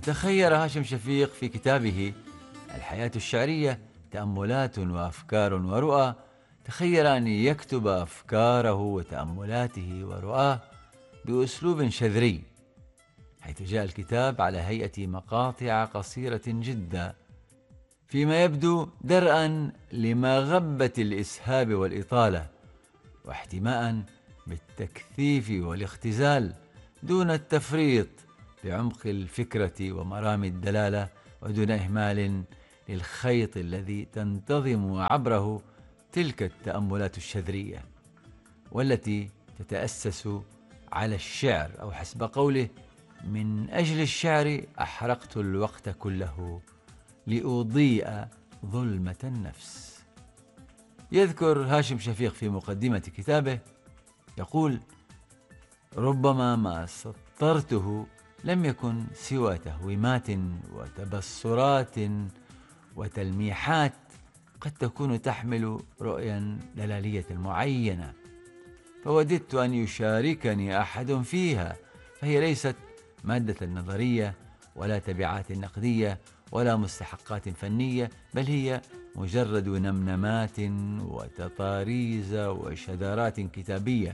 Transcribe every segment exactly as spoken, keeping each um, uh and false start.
تخير هاشم شفيق في كتابه الحياة الشعرية تأملات وأفكار ورؤى، تخير أن يكتب أفكاره وتأملاته ورؤاه بأسلوب شذري، حيث جاء الكتاب على هيئة مقاطع قصيرة جدا، فيما يبدو درءا لما غبت الإسهاب والإطالة، واحتماء بالتكثيف والاختزال دون التفريط بعمق الفكرة ومرام الدلالة، ودون إهمال للخيط الذي تنتظم عبره تلك التأملات الشذرية، والتي تتأسس على الشعر، أو حسب قوله: من أجل الشعر أحرقت الوقت كله لأضيء ظلمة النفس. يذكر هاشم شفيق في مقدمة كتابه يقول: ربما ما سطرته لم يكن سوى تهويمات وتبصرات وتلميحات قد تكون تحمل رؤيا دلالية معينة، فوددت أن يشاركني أحد فيها، فهي ليست مادة نظرية ولا تبعات نقدية ولا مستحقات فنية، بل هي مجرد نمنمات وتطاريز وشذرات كتابية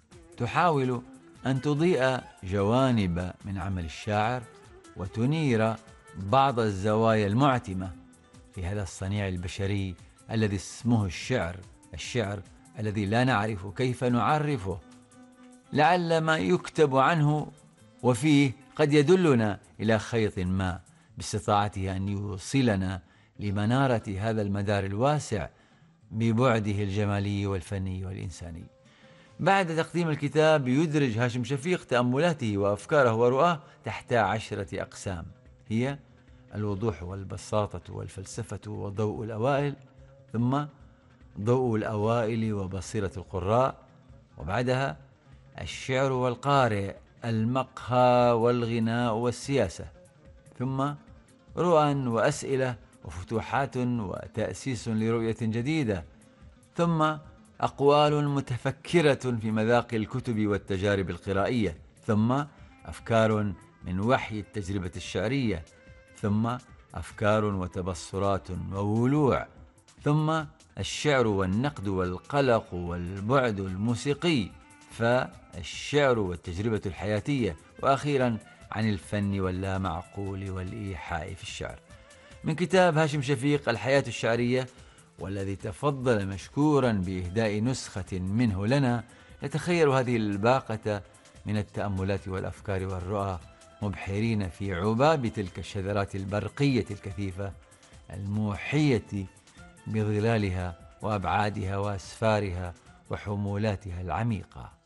تحاول أن تضيء جوانب من عمل الشاعر وتنير بعض الزوايا المعتمة في هذا الصنيع البشري الذي اسمه الشعر، الشعر الذي لا نعرف كيف نعرفه، لعل ما يكتب عنه وفيه قد يدلنا إلى خيط ما باستطاعته أن يوصلنا لمنارة هذا المدار الواسع ببعده الجمالي والفني والإنساني. بعد تقديم الكتاب يدرج هاشم شفيق تأملاته وأفكاره ورؤاه تحت عشرة أقسام، هي الوضوح والبساطة والفلسفة وضوء الأوائل، ثم ضوء الأوائل وبصيرة القراء، وبعدها الشعر والقارئ، المقهى والغناء والسياسة، ثم رؤى وأسئلة وفتوحات وتأسيس لرؤية جديدة، ثم أقوال متفكرة في مذاق الكتب والتجارب القرائية، ثم أفكار من وحي التجربة الشعرية، ثم أفكار وتبصرات وولوع، ثم الشعر والنقد والقلق والبعد الموسيقي، فالشعر والتجربة الحياتية، وأخيرا عن الفن واللا معقول والإيحاء في الشعر. من كتاب هاشم شفيق الحياة الشعرية، والذي تفضل مشكورا بإهداء نسخة منه لنا، نتخيل هذه الباقة من التأملات والأفكار والرؤى، مبحرين في عباب تلك الشذرات البرقية الكثيفة الموحية بظلالها وأبعادها وأسفارها وحمولاتها العميقة.